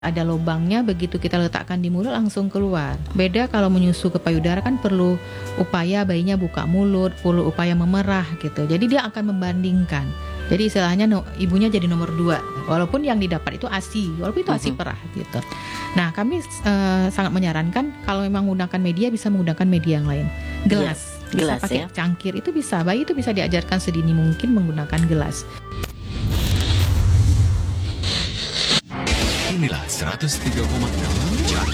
Ada lubangnya, begitu kita letakkan di mulut langsung keluar. Beda kalau menyusu ke payudara kan perlu upaya bayinya buka mulut, perlu upaya memerah gitu. Jadi dia akan membandingkan. Jadi istilahnya ibunya jadi nomor 2. Walaupun yang didapat itu ASI, walaupun itu ASI perah gitu. Nah kami sangat menyarankan kalau memang menggunakan media bisa menggunakan media yang lain. Gelas, gelas pakai ya. cangkir itu bisa. Bayi itu bisa diajarkan sedini mungkin menggunakan gelas. Inilah 103,6